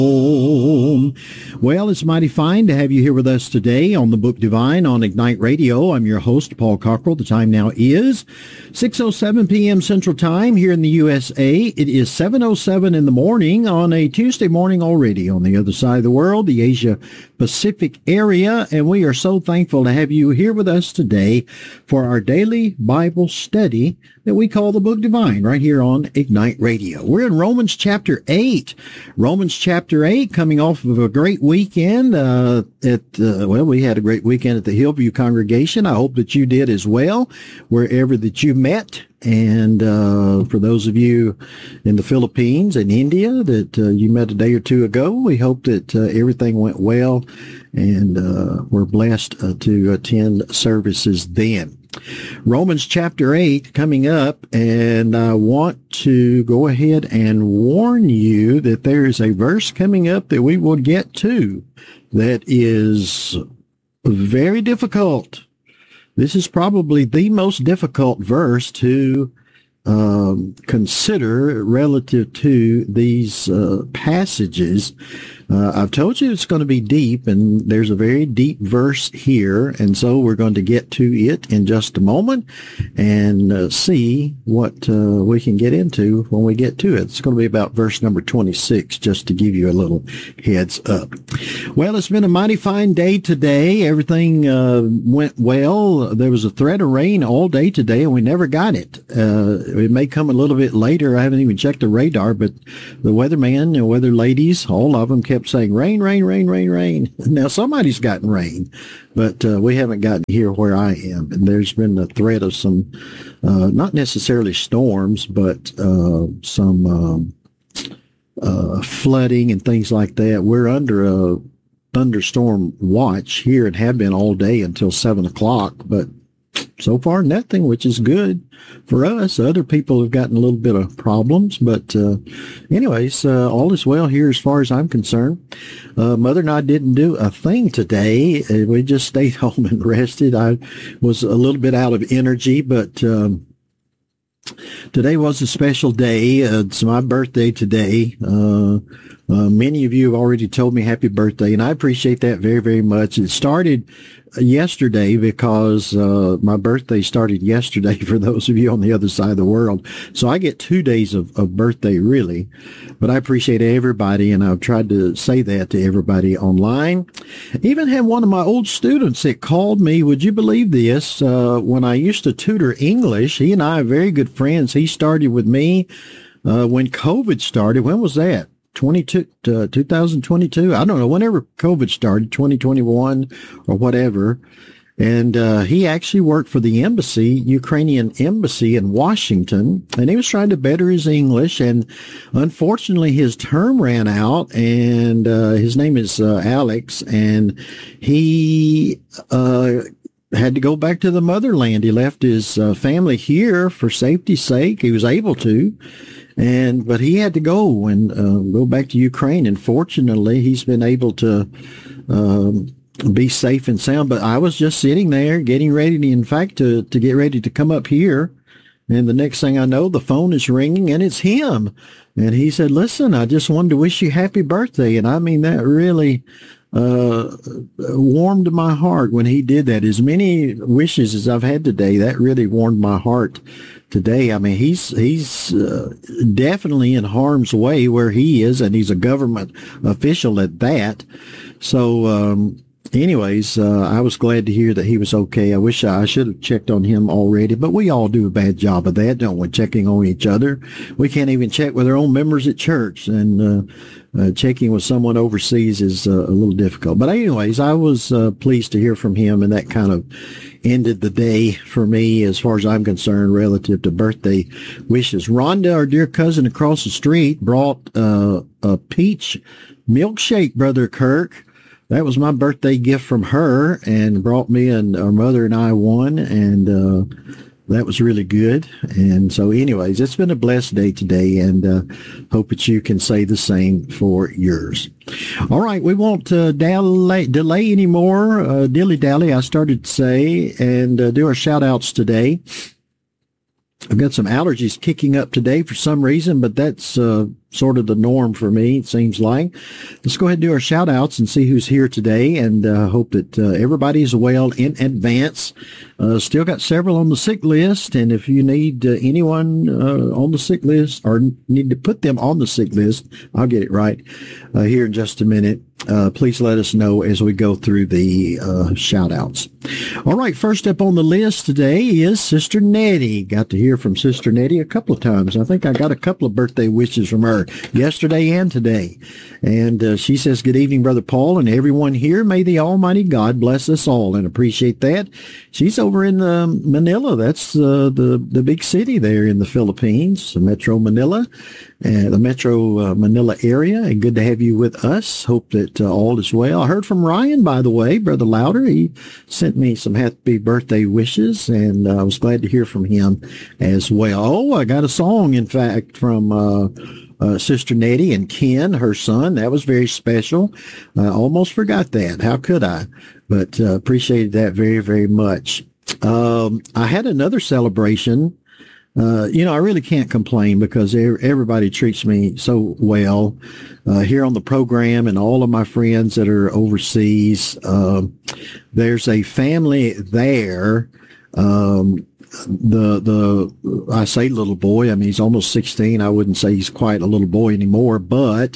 Well, it's mighty fine to have you here with us today on the Book Divine on Ignite Radio. I'm your host, Paul Cockrell. The time now is 6:07 p.m. Central Time here in the USA. It is 7:07 in the morning on a Tuesday morning already on the other side of the world, the Asia Pacific area, and we are so thankful to have you here with us today for our daily Bible study that we call the Book Divine right here on Ignite Radio. We're in Romans chapter 8. Romans chapter 8, coming off of a great weekend we had a great weekend at the Hillview congregation. I hope that you did as well, wherever that you met. And for those of you in the Philippines and India that you met a day or two ago, we hope that everything went well and we're blessed to attend services then. Romans chapter 8 coming up, and I want to go ahead and warn you that there is a verse coming up that we will get to that is very difficult. This is probably the most difficult verse to consider relative to these passages. I've told you it's going to be deep, and there's a very deep verse here, and so we're going to get to it in just a moment and see what we can get into when we get to it. It's going to be about verse number 26, just to give you a little heads up. Well, it's been a mighty fine day today. Everything went well. There was a threat of rain all day today, and we never got it. It may come a little bit later. I haven't even checked the radar, but the weatherman and weather ladies, all of them kept saying rain, rain, rain, rain, rain. Now somebody's gotten rain, but we haven't gotten here where I am. And there's been the threat of some, not necessarily storms, but some flooding and things like that. We're under a thunderstorm watch here and have been all day until 7 o'clock, but so far nothing, which is good for us. Other people have gotten a little bit of problems, but anyways, all is well here as far as I'm concerned. Mother and I didn't do a thing today. We just stayed home and rested. I was a little bit out of energy, but today was a special day. It's my birthday today. Many of you have already told me happy birthday, and I appreciate that very, very much. It started yesterday because my birthday started yesterday for those of you on the other side of the world. So I get 2 days of birthday, really. But I appreciate everybody, and I've tried to say that to everybody online. Even had one of my old students that called me, would you believe this, when I used to tutor English. He and I are very good friends. He started with me when COVID started. When was that? 2022, I don't know, whenever COVID started, 2021 or whatever. And he actually worked for the embassy, Ukrainian embassy in Washington, and he was trying to better his English. And unfortunately, his term ran out, and his name is Alex, and he had to go back to the motherland. He left his family here for safety's sake. He was able to. But he had to go and go back to Ukraine, and fortunately, he's been able to be safe and sound. But I was just sitting there getting ready, in fact, to get ready to come up here, and the next thing I know, the phone is ringing, and it's him. And he said, "Listen, I just wanted to wish you happy birthday." And I mean, that really warmed my heart when he did that. As many wishes as I've had today, that really warmed my heart today. I mean, he's definitely in harm's way where he is, and he's a government official at that. So, anyways, I was glad to hear that he was okay. I wish I should have checked on him already, but we all do a bad job of that, don't we? Checking on each other. We can't even check with our own members at church, and checking with someone overseas is a little difficult. But anyways, I was pleased to hear from him, and that kind of ended the day for me as far as I'm concerned relative to birthday wishes. Rhonda, our dear cousin across the street, brought a peach milkshake, Brother Kirk. That was my birthday gift from her, and brought me and our mother and I one, and that was really good. And so anyways, it's been a blessed day today, and hope that you can say the same for yours. All right, we won't delay anymore, dilly-dally, I started to say, and do our shout-outs today. I've got some allergies kicking up today for some reason, but that's sort of the norm for me, it seems like. Let's go ahead and do our shout outs and see who's here today, and hope that everybody is well in advance. Still got several on the sick list, and if you need anyone on the sick list or need to put them on the sick list, I'll get it right here in just a minute. Please let us know as we go through the shout outs. All right, first up on the list today is Sister Nettie. Got to hear from Sister Nettie a couple of times. I think I got a couple of birthday wishes from her yesterday and today. And she says, good evening, Brother Paul, and everyone here. May the Almighty God bless us all, and appreciate that. She's over in Manila. That's the big city there in the Philippines, Metro Manila. The Metro Manila area, and good to have you with us. Hope that all is well. I heard from Ryan, by the way, Brother Louder. He sent me some happy birthday wishes, and I was glad to hear from him as well. Oh, I got a song, in fact, from Sister Nettie and Ken, her son. That was very special. I almost forgot that. How could I? But appreciated that very, very much. I had another celebration. I really can't complain because everybody treats me so well here on the program, and all of my friends that are overseas. There's a family there. I say little boy. I mean, he's almost 16. I wouldn't say he's quite a little boy anymore, but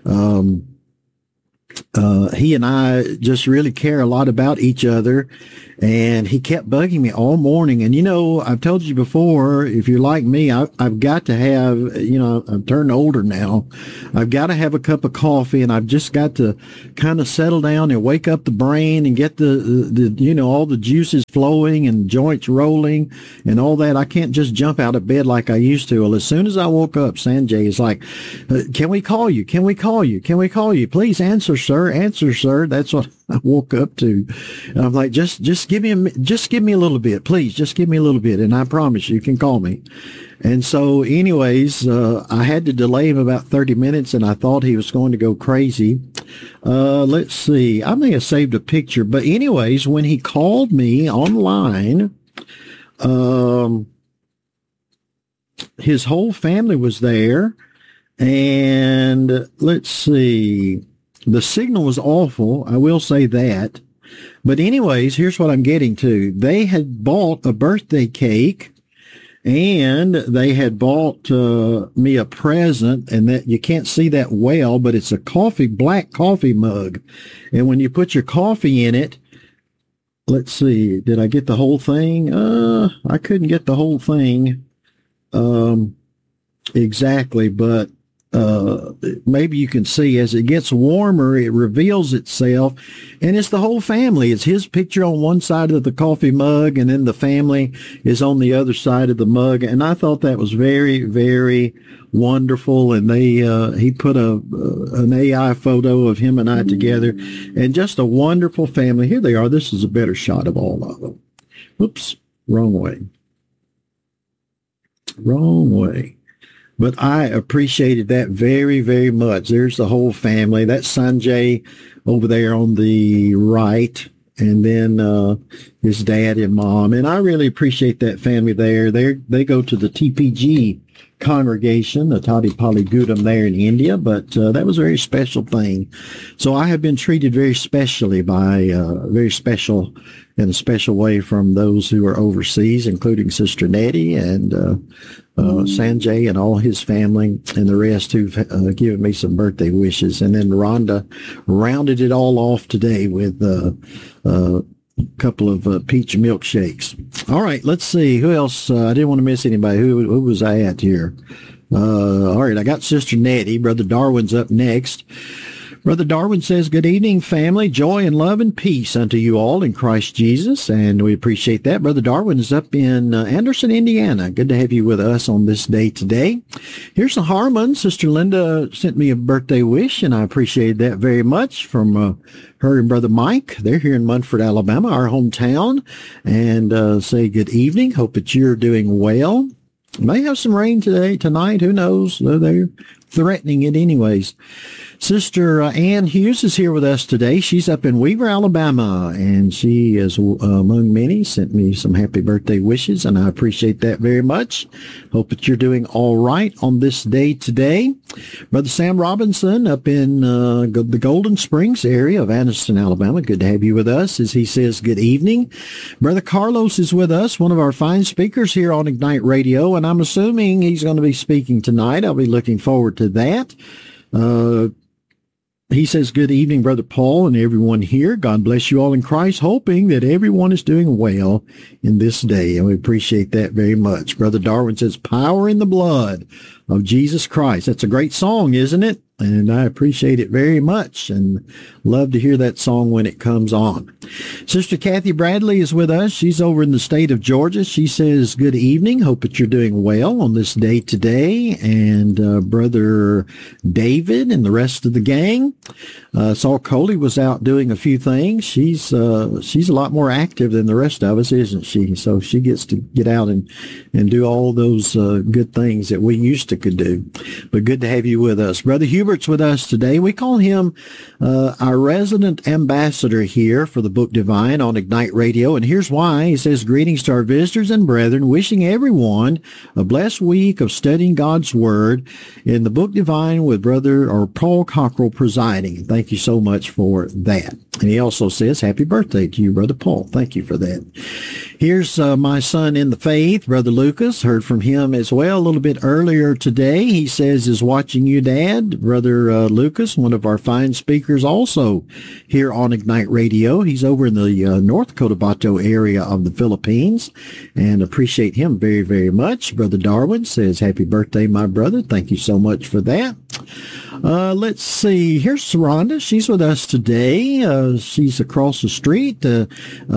he and I just really care a lot about each other. And he kept bugging me all morning. And, I've told you before, if you're like me, I've got to have, I've turned older now. I've got to have a cup of coffee, and I've just got to kind of settle down and wake up the brain and get the all the juices flowing and joints rolling and all that. I can't just jump out of bed like I used to. Well, as soon as I woke up, Sanjay is like, can we call you? Can we call you? Can we call you? Please answer, sir. Answer, sir. That's what I woke up to. And I'm like, just give me a little bit, please. Just give me a little bit, and I promise you can call me. And so, anyways, I had to delay him about 30 minutes, and I thought he was going to go crazy. Let's see. I may have saved a picture, but anyways, when he called me online, his whole family was there, and let's see. The signal was awful, I will say that. But anyways, here's what I'm getting to. They had bought a birthday cake, and they had bought me a present, and that you can't see that well, but it's a black coffee mug. And when you put your coffee in it, let's see, did I get the whole thing? I couldn't get the whole thing exactly, but maybe you can see as it gets warmer, it reveals itself, and it's the whole family. It's his picture on one side of the coffee mug, and then the family is on the other side of the mug. And I thought that was very, very wonderful. And he put an AI photo of him and I together, and just a wonderful family. Here they are. This is a better shot of all of them. Whoops, wrong way. Wrong way. But I appreciated that very, very much. There's the whole family. That's Sanjay over there on the right, and then his dad and mom. And I really appreciate that family there. They go to the TPG congregation, the Tadi Paligutam there in India, but that was a very special thing. So I have been treated very specially by very special in a special way from those who are overseas, including Sister Nettie and Sanjay and all his family and the rest who've given me some birthday wishes. And then Rhonda rounded it all off today with a couple of peach milkshakes. All right, let's see. Who else? I didn't want to miss anybody. Who was I at here? All right, I got Sister Nettie. Brother Darwin's up next. Brother Darwin says, good evening, family. Joy and love and peace unto you all in Christ Jesus. And we appreciate that. Brother Darwin is up in Anderson, Indiana. Good to have you with us on this day today. Here's the Harmon. Sister Linda sent me a birthday wish, and I appreciate that very much from her and Brother Mike. They're here in Munford, Alabama, our hometown. And say good evening. Hope that you're doing well. May have some rain tonight. Who knows? They're threatening it anyways. Sister Ann Hughes is here with us today. She's up in Weaver, Alabama, and she is among many sent me some happy birthday wishes, and I appreciate that very much. Hope that you're doing all right on this day today. Brother Sam Robinson up in the Golden Springs area of Anniston, Alabama. Good to have you with us. As he says, good evening. Brother Carlos is with us, one of our fine speakers here on Ignite Radio, and I'm assuming he's going to be speaking tonight. I'll be looking forward to that. He says, good evening, Brother Paul and everyone here. God bless you all in Christ, hoping that everyone is doing well in this day. And we appreciate that very much. Brother Darwin says, power in the blood of Jesus Christ. That's a great song, isn't it? And I appreciate it very much and love to hear that song when it comes on. Sister Kathy Bradley is with us. She's over in the state of Georgia. She says, good evening. Hope that you're doing well on this day today. And Brother David and the rest of the gang. Saul Coley was out doing a few things. She's a lot more active than the rest of us, isn't she? So she gets to get out and do all those good things that we used to could do. But good to have you with us. Brother Hubert's with us today. We call him our resident ambassador here for the Book Divine on Ignite Radio. And here's why. He says, greetings to our visitors and brethren, wishing everyone a blessed week of studying God's Word in the Book Divine with Brother Paul Cockrell presiding. Thank you so much for that. And he also says, happy birthday to you, Brother Paul. Thank you for that. Here's my son in the faith, Brother Lucas. Heard from him as well a little bit earlier today. He says, is watching you, Dad. Brother Lucas, one of our fine speakers also here on Ignite Radio. He's over in the North Cotabato area of the Philippines, and appreciate him very, very much. Brother Darwin says, happy birthday, my brother. Thank you so much for that. Let's see. Here's Rhonda. She's with us today. She's across the street.